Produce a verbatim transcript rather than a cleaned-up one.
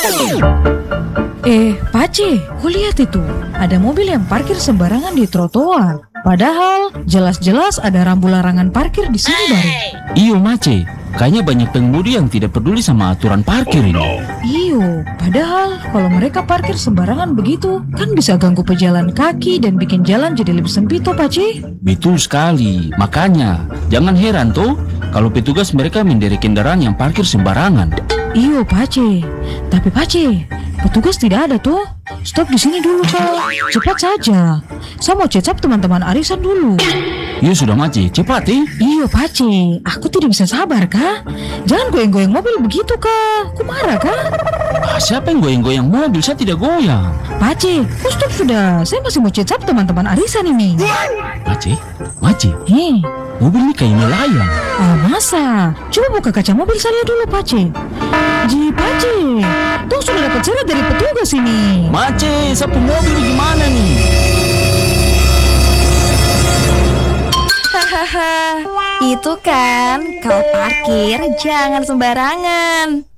Eh, Pace, kau lihat itu. Ada mobil yang parkir sembarangan di trotoar. Padahal jelas-jelas ada rambu larangan parkir di sini baru. Iyo Mace, kayaknya banyak pengemudi yang tidak peduli sama aturan parkir ini. Iyo, padahal kalau mereka parkir sembarangan begitu, kan bisa ganggu pejalan kaki dan bikin jalan jadi lebih sempit toh, Pace. Betul sekali, makanya jangan heran tuh kalau petugas mereka menderek kendaraan yang parkir sembarangan. Iyo, Pace. Tapi Pace, petugas tidak ada tuh. Stop di sini dulu, Kak. Cepat saja. Saya mau cecap teman-teman arisan dulu. Iyo sudah Mace, cepat eh. Iyo, Pace. Aku tidak bisa sabar, Kak. Jangan goyang-goyang mobil begitu, Kak. Aku marah, Kak. Ah, siapa yang goyang-goyang mobil? Saya tidak goyang. Pace, kau stop sudah. Saya masih mau cecap teman-teman arisan ini. Mace, Mace, Hei, mobil ini kayak melayang. ah, masa? Coba buka kaca mobil saya dulu, Pace. Ji, Pace. Tuh sudah dapat surat dari petugas ini. Mace, sapu mobil gimana nih? Hahaha, itu kan kalau parkir jangan sembarangan.